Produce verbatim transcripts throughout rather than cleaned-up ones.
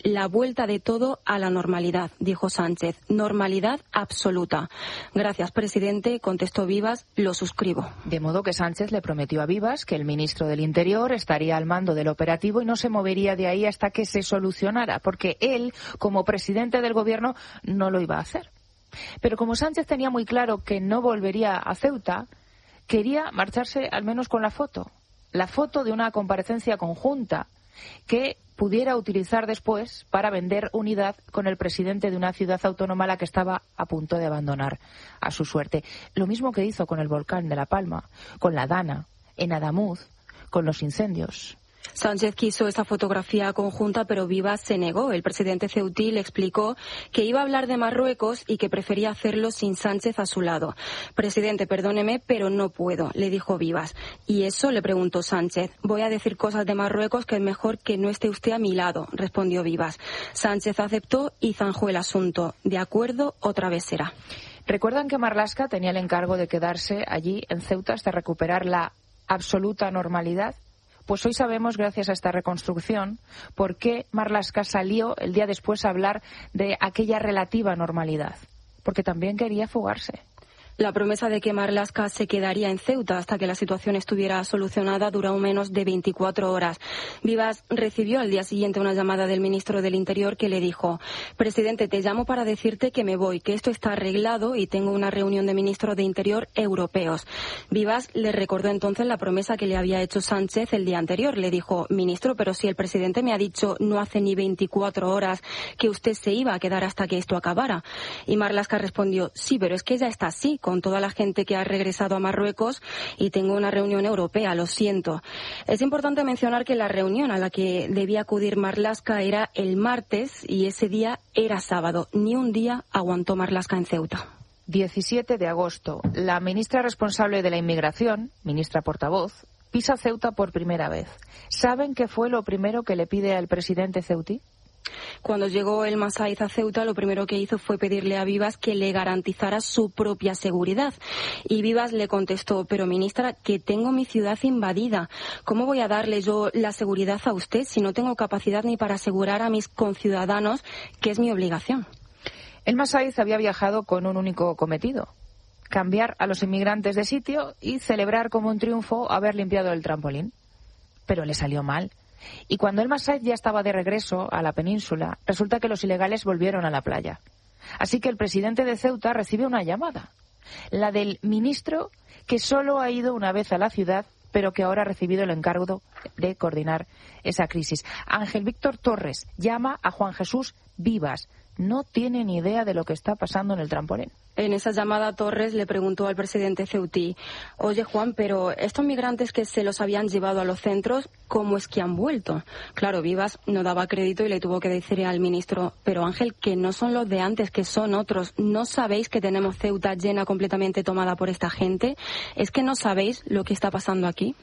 la vuelta de todo a la normalidad, dijo Sánchez. Normalidad absoluta. Gracias, presidente, contestó Vivas, lo suscribo. De modo que Sánchez le prometió a Vivas que el ministro del Interior estaría al mando del operativo y no se movería de ahí hasta que se solucionara, porque él, como presidente del gobierno, no lo iba a hacer. Pero como Sánchez tenía muy claro que no volvería a Ceuta, quería marcharse al menos con la foto. La foto de una comparecencia conjunta que pudiera utilizar después para vender unidad con el presidente de una ciudad autónoma a la que estaba a punto de abandonar a su suerte. Lo mismo que hizo con el volcán de La Palma, con la Dana, en Adamuz, con los incendios. Sánchez quiso esa fotografía conjunta, pero Vivas se negó. El presidente ceutí le explicó que iba a hablar de Marruecos y que prefería hacerlo sin Sánchez a su lado. Presidente, perdóneme, pero no puedo, le dijo Vivas. ¿Y eso?, le preguntó Sánchez. Voy a decir cosas de Marruecos que es mejor que no esté usted a mi lado, respondió Vivas. Sánchez aceptó y zanjó el asunto. De acuerdo, otra vez será. ¿Recuerdan que Marlaska tenía el encargo de quedarse allí en Ceuta hasta recuperar la absoluta normalidad? Pues hoy sabemos, gracias a esta reconstrucción, por qué Marlaska salió el día después a hablar de aquella relativa normalidad. Porque también quería fugarse. La promesa de que Marlaska se quedaría en Ceuta hasta que la situación estuviera solucionada duró menos de veinticuatro horas. Vivas recibió al día siguiente una llamada del ministro del Interior que le dijo: presidente, te llamo para decirte que me voy, que esto está arreglado y tengo una reunión de ministros de Interior europeos. Vivas le recordó entonces la promesa que le había hecho Sánchez el día anterior. Le dijo: ministro, pero si el presidente me ha dicho no hace ni veinticuatro horas que usted se iba a quedar hasta que esto acabara. Y Marlaska respondió: sí, pero es que ya está así, con toda la gente que ha regresado a Marruecos y tengo una reunión europea, lo siento. Es importante mencionar que la reunión a la que debía acudir Marlaska era el martes y ese día era sábado. Ni un día aguantó Marlaska en Ceuta. diecisiete de agosto. La ministra responsable de la inmigración, ministra portavoz, pisa Ceuta por primera vez. ¿Saben qué fue lo primero que le pide al presidente ceutí? Cuando llegó el Masaiz a Ceuta, lo primero que hizo fue pedirle a Vivas que le garantizara su propia seguridad. Y Vivas le contestó: pero ministra, que tengo mi ciudad invadida. ¿Cómo voy a darle yo la seguridad a usted si no tengo capacidad ni para asegurar a mis conciudadanos, que es mi obligación? El Masaiz había viajado con un único cometido: cambiar a los inmigrantes de sitio y celebrar como un triunfo haber limpiado el trampolín. Pero le salió mal. Y cuando el Masaiz ya estaba de regreso a la península, resulta que los ilegales volvieron a la playa. Así que el presidente de Ceuta recibe una llamada, la del ministro que solo ha ido una vez a la ciudad, pero que ahora ha recibido el encargo de coordinar esa crisis. Ángel Víctor Torres llama a Juan Jesús Vivas. No tiene ni idea de lo que está pasando en el trampolín. En esa llamada, Torres le preguntó al presidente ceutí: oye, Juan, pero estos migrantes que se los habían llevado a los centros, ¿cómo es que han vuelto? Claro, Vivas no daba crédito y le tuvo que decir al ministro: pero Ángel, que no son los de antes, que son otros. ¿No sabéis que tenemos Ceuta llena, completamente tomada por esta gente? ¿Es que no sabéis lo que está pasando aquí?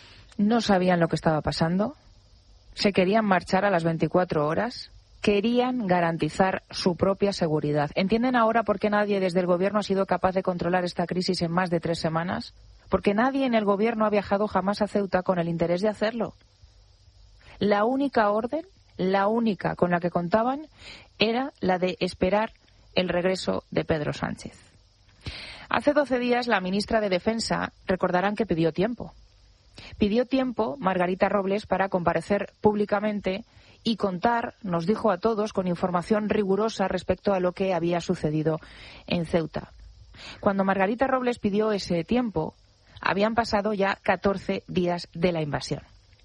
No sabían lo que estaba pasando. Se querían marchar a las veinticuatro horas. Querían garantizar su propia seguridad. ¿Entienden ahora por qué nadie desde el gobierno ha sido capaz de controlar esta crisis en más de tres semanas? Porque nadie en el gobierno ha viajado jamás a Ceuta con el interés de hacerlo. La única orden, la única con la que contaban, era la de esperar el regreso de Pedro Sánchez. Hace doce días la ministra de Defensa, recordarán que pidió tiempo. Pidió tiempo Margarita Robles para comparecer públicamente y contar, nos dijo a todos, con información rigurosa respecto a lo que había sucedido en Ceuta. Cuando Margarita Robles pidió ese tiempo, habían pasado ya catorce días de la invasión.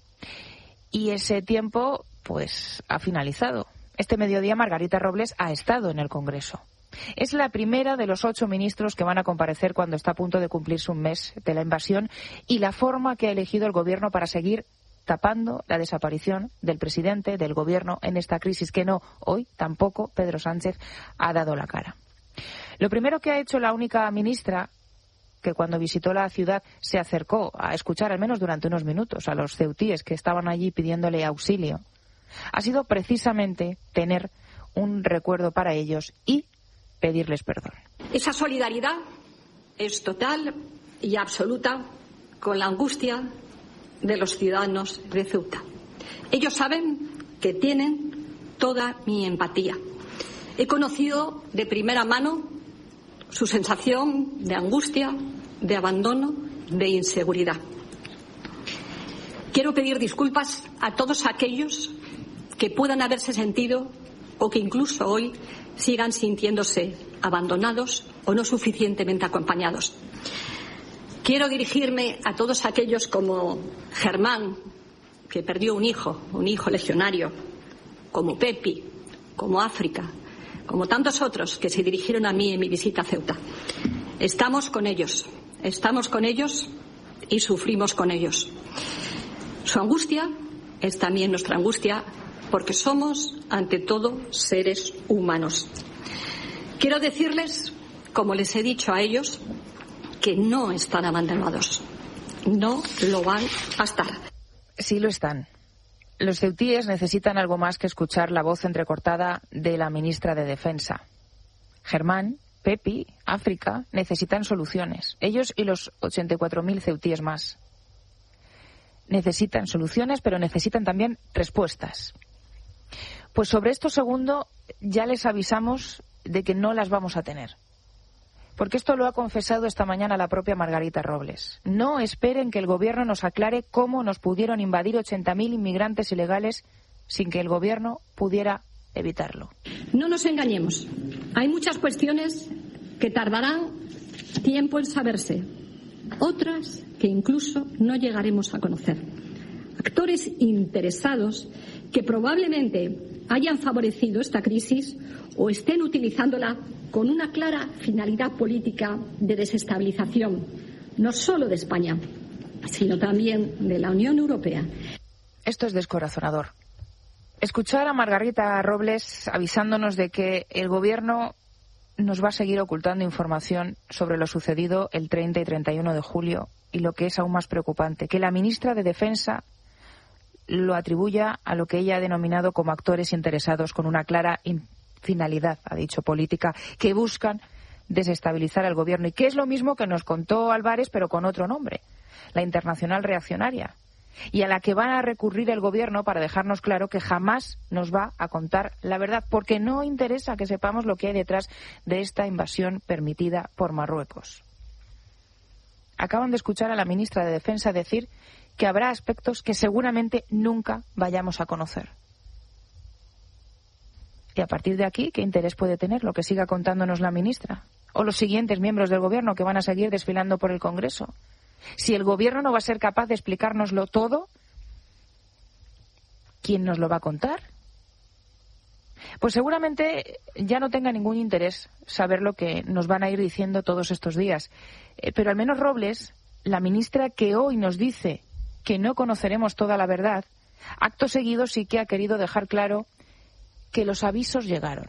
Y ese tiempo, pues, ha finalizado. Este mediodía Margarita Robles ha estado en el Congreso. Es la primera de los ocho ministros que van a comparecer cuando está a punto de cumplirse un mes de la invasión y la forma que ha elegido el gobierno para seguir tapando la desaparición del presidente, del gobierno en esta crisis que no, hoy tampoco Pedro Sánchez ha dado la cara. Lo primero que ha hecho la única ministra que cuando visitó la ciudad se acercó a escuchar al menos durante unos minutos a los ceutíes que estaban allí pidiéndole auxilio, ha sido precisamente tener un recuerdo para ellos y pedirles perdón. Esa solidaridad es total y absoluta con la angustia de los ciudadanos de Ceuta. Ellos saben que tienen toda mi empatía. He conocido de primera mano su sensación de angustia, de abandono, de inseguridad. Quiero pedir disculpas a todos aquellos que puedan haberse sentido o que incluso hoy sigan sintiéndose abandonados o no suficientemente acompañados. Quiero dirigirme a todos aquellos como Germán, que perdió un hijo, un hijo legionario, como Pepi, como África, como tantos otros que se dirigieron a mí en mi visita a Ceuta. Estamos con ellos, estamos con ellos y sufrimos con ellos. Su angustia es también nuestra angustia, porque somos, ante todo, seres humanos. Quiero decirles, como les he dicho a ellos, que no están abandonados. No lo van a estar. Sí lo están. Los ceutíes necesitan algo más que escuchar la voz entrecortada de la ministra de Defensa. Germán, Pepi, África necesitan soluciones. Ellos y los ochenta y cuatro mil ceutíes más. Necesitan soluciones, pero necesitan también respuestas. Pues sobre esto segundo ya les avisamos de que no las vamos a tener. Porque esto lo ha confesado esta mañana la propia Margarita Robles. No esperen que el gobierno nos aclare cómo nos pudieron invadir ochenta mil inmigrantes ilegales sin que el gobierno pudiera evitarlo. No nos engañemos. Hay muchas cuestiones que tardarán tiempo en saberse. Otras que incluso no llegaremos a conocer. Actores interesados que probablemente hayan favorecido esta crisis o estén utilizándola con una clara finalidad política de desestabilización, no solo de España, sino también de la Unión Europea. Esto es descorazonador. Escuchar a Margarita Robles avisándonos de que el gobierno nos va a seguir ocultando información sobre lo sucedido el treinta y treinta y uno de julio y lo que es aún más preocupante, que la ministra de Defensa lo atribuya a lo que ella ha denominado como actores interesados con una clara finalidad, ha dicho, política, que buscan desestabilizar al gobierno y que es lo mismo que nos contó Álvarez, pero con otro nombre, la Internacional Reaccionaria, y a la que va a recurrir el gobierno para dejarnos claro que jamás nos va a contar la verdad, porque no interesa que sepamos lo que hay detrás de esta invasión permitida por Marruecos. Acaban de escuchar a la ministra de Defensa decir que habrá aspectos que seguramente nunca vayamos a conocer. Y a partir de aquí, ¿qué interés puede tener lo que siga contándonos la ministra? O los siguientes miembros del gobierno que van a seguir desfilando por el Congreso. Si el gobierno no va a ser capaz de explicárnoslo todo, ¿quién nos lo va a contar? Pues seguramente ya no tenga ningún interés saber lo que nos van a ir diciendo todos estos días. Eh, pero al menos Robles, la ministra que hoy nos dice que no conoceremos toda la verdad, acto seguido sí que ha querido dejar claro que los avisos llegaron.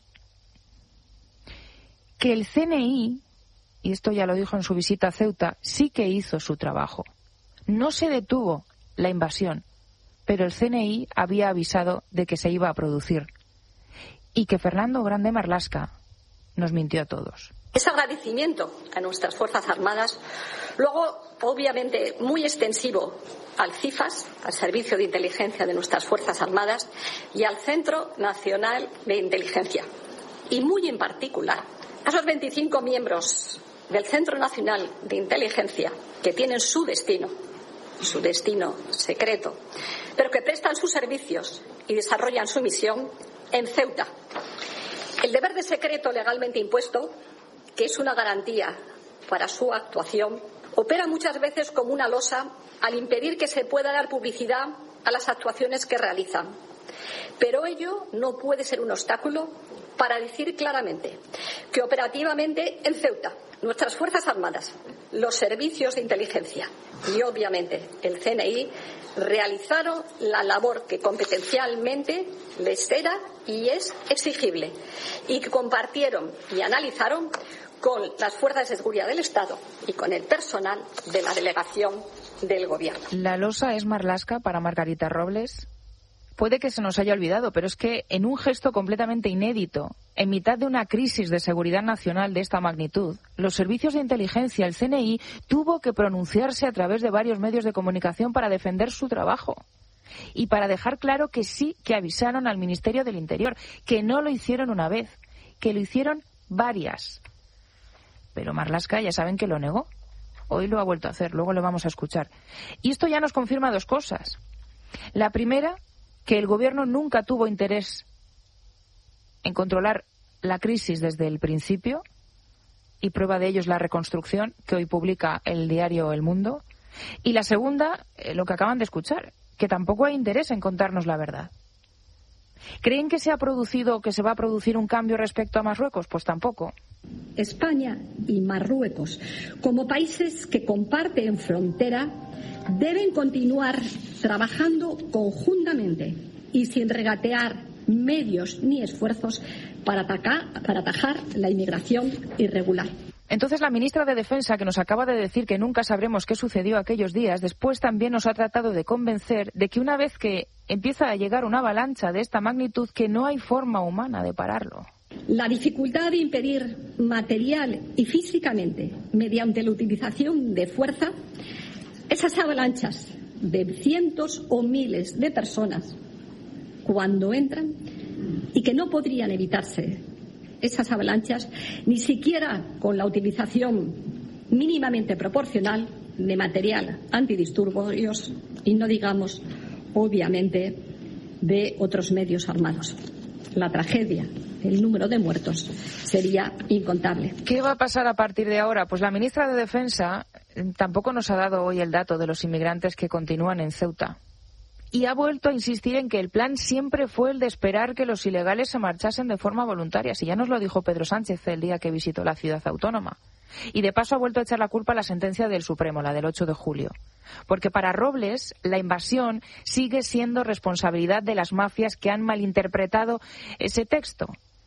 Que el C N I, y esto ya lo dijo en su visita a Ceuta, sí que hizo su trabajo. No se detuvo la invasión, pero el C N I había avisado de que se iba a producir. Y que Fernando Grande Marlaska nos mintió a todos. Ese agradecimiento a nuestras Fuerzas Armadas, luego obviamente muy extensivo al CIFAS, al Servicio de Inteligencia de nuestras Fuerzas Armadas, y al Centro Nacional de Inteligencia. Y muy en particular a esos veinticinco miembros del Centro Nacional de Inteligencia que tienen su destino, su destino secreto, pero que prestan sus servicios y desarrollan su misión en Ceuta. El deber de secreto legalmente impuesto, que es una garantía para su actuación, opera muchas veces como una losa al impedir que se pueda dar publicidad a las actuaciones que realizan. Pero ello no puede ser un obstáculo para decir claramente que operativamente en Ceuta nuestras Fuerzas Armadas, los servicios de inteligencia y obviamente el C N I realizaron la labor que competencialmente les era y es exigible y que compartieron y analizaron con las fuerzas de seguridad del Estado y con el personal de la delegación del Gobierno. La losa es Marlaska para Margarita Robles. Puede que se nos haya olvidado, pero es que en un gesto completamente inédito, en mitad de una crisis de seguridad nacional de esta magnitud, los servicios de inteligencia, el C N I, tuvo que pronunciarse a través de varios medios de comunicación para defender su trabajo. y para dejar claro que sí que avisaron al Ministerio del Interior, que no lo hicieron una vez, que lo hicieron varias. Pero Marlaska ya saben que lo negó. Hoy lo ha vuelto a hacer, luego lo vamos a escuchar. Y esto ya nos confirma dos cosas. La primera, que el Gobierno nunca tuvo interés en controlar la crisis desde el principio, y prueba de ello es la reconstrucción que hoy publica el diario El Mundo. Y la segunda, eh, lo que acaban de escuchar, que tampoco hay interés en contarnos la verdad. ¿Creen que se ha producido o que se va a producir un cambio respecto a Marruecos? Pues tampoco. España y Marruecos, como países que comparten frontera, deben continuar trabajando conjuntamente y sin regatear medios ni esfuerzos para atacar, para atajar la inmigración irregular. Entonces la ministra de Defensa, que nos acaba de decir que nunca sabremos qué sucedió aquellos días, después también nos ha tratado de convencer de que una vez que empieza a llegar una avalancha de esta magnitud, que no hay forma humana de pararlo. La dificultad de impedir material y físicamente, mediante la utilización de fuerza, esas avalanchas de cientos o miles de personas cuando entran y que no podrían evitarse esas avalanchas ni siquiera con la utilización mínimamente proporcional de material antidisturbios y no digamos, obviamente, de otros medios armados. La tragedia, el número de muertos, sería incontable. ¿Qué va a pasar a partir de ahora? Pues la ministra de Defensa tampoco nos ha dado hoy el dato de los inmigrantes que continúan en Ceuta. Y ha vuelto a insistir en que el plan siempre fue el de esperar que los ilegales se marchasen de forma voluntaria. Si ya nos lo dijo Pedro Sánchez el día que visitó la ciudad autónoma. Y de paso ha vuelto a echar la culpa a la sentencia del Supremo, la del ocho de julio. Porque para Robles la invasión sigue siendo responsabilidad de las mafias que han malinterpretado ese texto.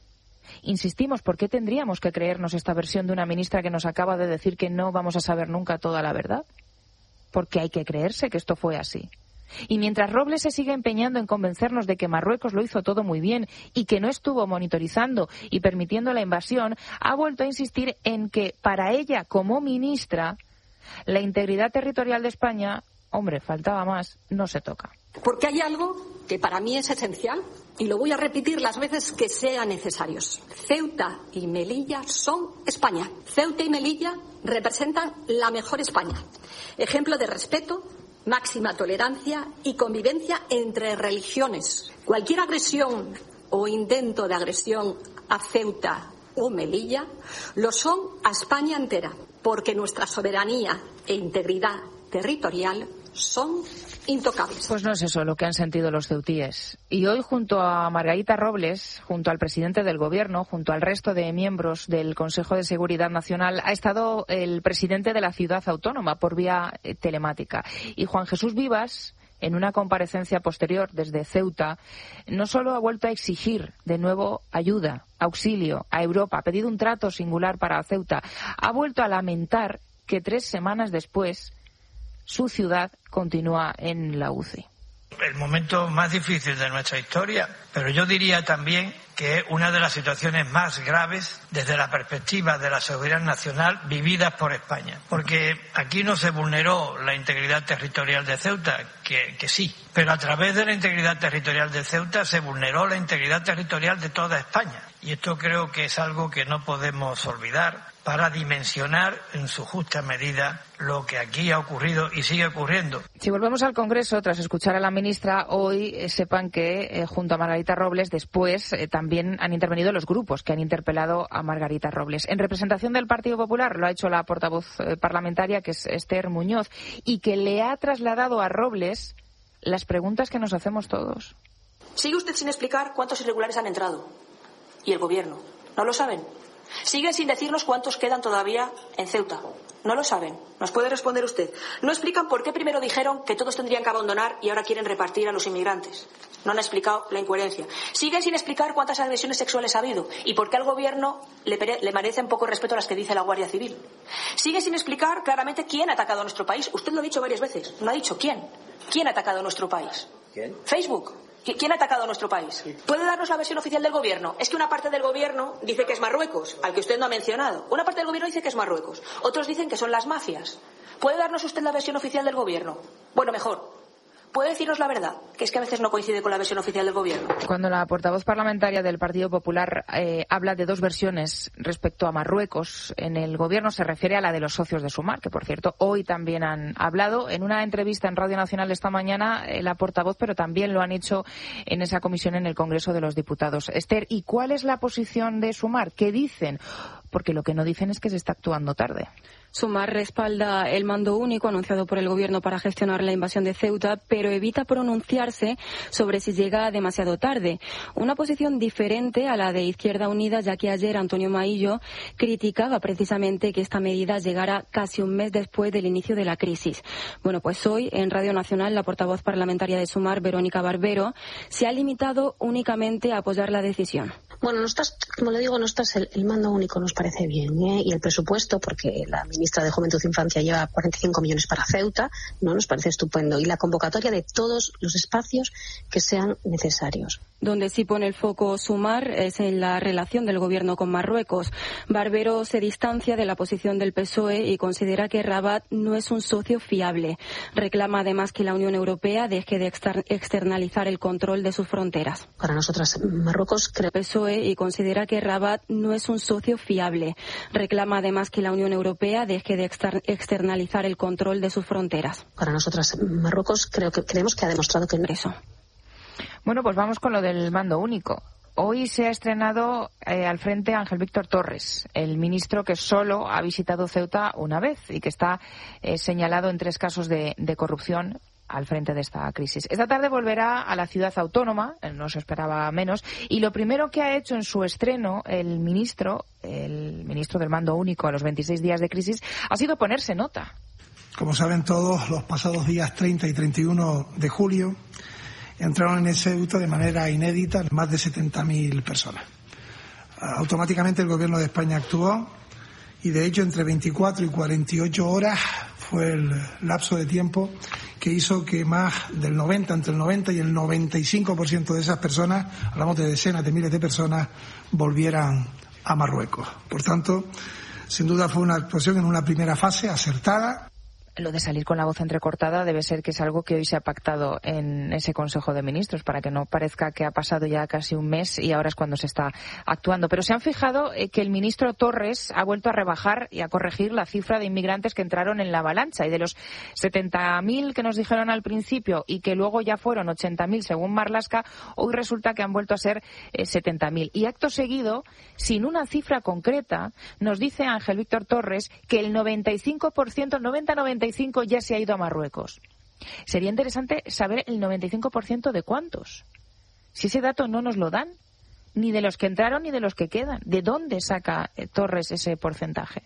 Insistimos, ¿por qué tendríamos que creernos esta versión de una ministra que nos acaba de decir que no vamos a saber nunca toda la verdad? Porque hay que creerse que esto fue así. Y mientras Robles se sigue empeñando en convencernos de que Marruecos lo hizo todo muy bien y que no estuvo monitorizando y permitiendo la invasión, ha vuelto a insistir en que para ella, como ministra, la integridad territorial de España, hombre, faltaba más, no se toca. Porque hay algo que para mí es esencial y lo voy a repetir las veces que sean necesarios. Ceuta y Melilla son España. Ceuta y Melilla representan la mejor España. Ejemplo de respeto, máxima tolerancia y convivencia entre religiones. Cualquier agresión o intento de agresión a Ceuta o Melilla lo son a España entera, porque nuestra soberanía e integridad territorial son intocables. Pues no es eso lo que han sentido los ceutíes. Y hoy, junto a Margarita Robles, junto al presidente del Gobierno, junto al resto de miembros del Consejo de Seguridad Nacional, ha estado el presidente de la ciudad autónoma por vía eh, telemática. Y Juan Jesús Vivas, en una comparecencia posterior desde Ceuta, no solo ha vuelto a exigir de nuevo ayuda, auxilio a Europa, ha pedido un trato singular para Ceuta, ha vuelto a lamentar que tres semanas después su ciudad continúa en la U C I. El momento más difícil de nuestra historia, pero yo diría también que es una de las situaciones más graves desde la perspectiva de la seguridad nacional vividas por España. Porque aquí no se vulneró la integridad territorial de Ceuta, que, que sí, pero a través de la integridad territorial de Ceuta se vulneró la integridad territorial de toda España. Y esto creo que es algo que no podemos olvidar para dimensionar en su justa medida lo que aquí ha ocurrido y sigue ocurriendo. Si volvemos al Congreso, tras escuchar a la ministra, hoy eh, sepan que eh, junto a Margarita Robles después eh, también han intervenido los grupos que han interpelado a Margarita Robles. En representación del Partido Popular lo ha hecho la portavoz eh, parlamentaria, que es Esther Muñoz, y que le ha trasladado a Robles las preguntas que nos hacemos todos. Sigue usted sin explicar cuántos irregulares han entrado. ¿Y el Gobierno? ¿No lo saben? Siguen sin decirnos cuántos quedan todavía en Ceuta. No lo saben. ¿Nos puede responder usted? No explican por qué primero dijeron que todos tendrían que abandonar y ahora quieren repartir a los inmigrantes. No han explicado la incoherencia. Siguen sin explicar cuántas agresiones sexuales ha habido y por qué al Gobierno le, le merecen poco respeto a las que dice la Guardia Civil. Siguen sin explicar claramente quién ha atacado a nuestro país. Usted lo ha dicho varias veces. No ha dicho quién. ¿Quién ha atacado a nuestro país? ¿Quién? Facebook. ¿Quién ha atacado a nuestro país? ¿Puede darnos la versión oficial del Gobierno? Es que una parte del Gobierno dice que es Marruecos, al que usted no ha mencionado. Una parte del Gobierno dice que es Marruecos. Otros dicen que son las mafias. ¿Puede darnos usted la versión oficial del Gobierno? Bueno, mejor. ¿Puede decirnos la verdad? Que es que a veces no coincide con la versión oficial del Gobierno. Cuando la portavoz parlamentaria del Partido Popular eh, habla de dos versiones respecto a Marruecos en el Gobierno, se refiere a la de los socios de Sumar, que por cierto hoy también han hablado en una entrevista en Radio Nacional esta mañana, eh, la portavoz, pero también lo han hecho en esa comisión en el Congreso de los Diputados. Esther, ¿y cuál es la posición de Sumar? ¿Qué dicen? Porque lo que no dicen es que se está actuando tarde. Sumar respalda el mando único anunciado por el Gobierno para gestionar la invasión de Ceuta, pero evita pronunciarse sobre si llega demasiado tarde. Una posición diferente a la de Izquierda Unida, ya que ayer Antonio Maillo criticaba precisamente que esta medida llegara casi un mes después del inicio de la crisis. Bueno, pues hoy en Radio Nacional la portavoz parlamentaria de Sumar, Verónica Barbero, se ha limitado únicamente a apoyar la decisión. Bueno, nosotros, como le digo, nosotros el, el mando único nos parece bien, ¿eh? Y el presupuesto, porque la ministra de Juventud e Infancia lleva cuarenta y cinco millones para Ceuta, no nos parece estupendo. Y la convocatoria de todos los espacios que sean necesarios. Donde sí pone el foco Sumar es en la relación del Gobierno con Marruecos. Barbero se distancia de la posición del P S O E y considera que Rabat no es un socio fiable. Reclama además que la Unión Europea deje de externalizar el control de sus fronteras. Para nosotras, Marruecos creo... P S O E y considera que Rabat no es un socio fiable. Reclama además que la Unión Europea deje de externalizar el control de sus fronteras. Para nosotras, Marruecos creo que creemos que ha demostrado que no. Eso. Bueno, pues vamos con lo del mando único. Hoy se ha estrenado eh, al frente Ángel Víctor Torres, el ministro que solo ha visitado Ceuta una vez y que está eh, señalado en tres casos de, de corrupción al frente de esta crisis. Esta tarde volverá a la ciudad autónoma, no se esperaba menos, y lo primero que ha hecho en su estreno el ministro, el ministro del mando único a los veintiséis días de crisis, ha sido ponerse nota. Como saben todos, los pasados días treinta y treinta y uno de julio entraron en Ceuta de manera inédita más de setenta mil personas. Automáticamente el Gobierno de España actuó y, de hecho, entre veinticuatro y cuarenta y ocho horas fue el lapso de tiempo que hizo que más del noventa, entre el noventa y el noventa y cinco por ciento de esas personas, hablamos de decenas de miles de personas, volvieran a Marruecos. Por tanto, sin duda fue una actuación en una primera fase acertada. Lo de salir con la voz entrecortada debe ser que es algo que hoy se ha pactado en ese Consejo de Ministros, para que no parezca que ha pasado ya casi un mes y ahora es cuando se está actuando. Pero se han fijado eh, que el ministro Torres ha vuelto a rebajar y a corregir la cifra de inmigrantes que entraron en la avalancha. Y de los setenta mil que nos dijeron al principio y que luego ya fueron ochenta mil según Marlaska, hoy resulta que han vuelto a ser eh, setenta mil. Y acto seguido, sin una cifra concreta, nos dice Ángel Víctor Torres que el noventa y cinco por ciento, noventa a noventa y cinco ya se ha ido a Marruecos. Sería interesante saber el noventa y cinco por ciento de cuántos. Si ese dato no nos lo dan, ni de los que entraron ni de los que quedan. ¿De dónde saca eh, Torres ese porcentaje?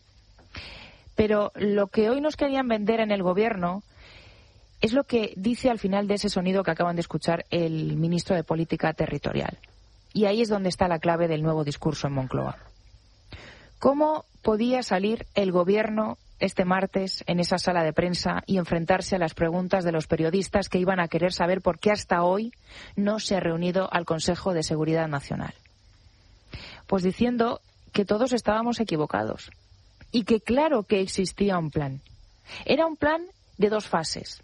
Pero lo que hoy nos querían vender en el Gobierno es lo que dice al final de ese sonido que acaban de escuchar el ministro de Política Territorial. Y ahí es donde está la clave del nuevo discurso en Moncloa. ¿Cómo podía salir el Gobierno este martes en esa sala de prensa y enfrentarse a las preguntas de los periodistas que iban a querer saber por qué hasta hoy no se ha reunido al Consejo de Seguridad Nacional? Pues diciendo que todos estábamos equivocados y que claro que existía un plan. Era un plan de dos fases.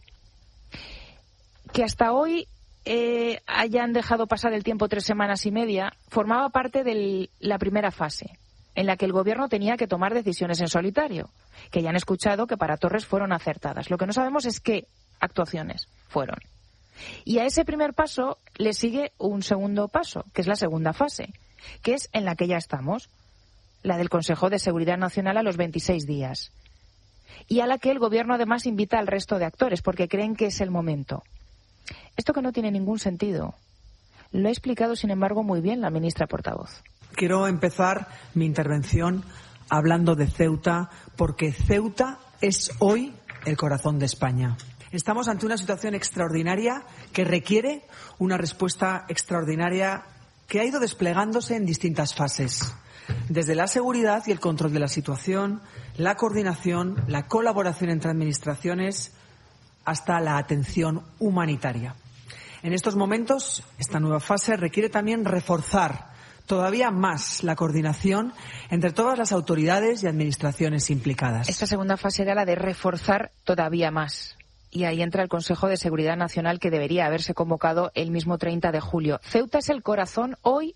Que hasta hoy eh, hayan dejado pasar el tiempo tres semanas y media formaba parte de la primera fase, en la que el Gobierno tenía que tomar decisiones en solitario, que ya han escuchado que para Torres fueron acertadas. Lo que no sabemos es qué actuaciones fueron. Y a ese primer paso le sigue un segundo paso, que es la segunda fase, que es en la que ya estamos, la del Consejo de Seguridad Nacional a los veintiséis días, y a la que el Gobierno además invita al resto de actores, porque creen que es el momento. Esto que no tiene ningún sentido, lo ha explicado, sin embargo, muy bien la ministra portavoz. Quiero empezar mi intervención hablando de Ceuta, porque Ceuta es hoy el corazón de España. Estamos ante una situación extraordinaria que requiere una respuesta extraordinaria que ha ido desplegándose en distintas fases. Desde la seguridad y el control de la situación, la coordinación, la colaboración entre administraciones, hasta la atención humanitaria. En estos momentos, esta nueva fase requiere también reforzar todavía más la coordinación entre todas las autoridades y administraciones implicadas. Esta segunda fase era la de reforzar todavía más. y ahí entra el Consejo de Seguridad Nacional, que debería haberse convocado el mismo treinta de julio. Ceuta es el corazón hoy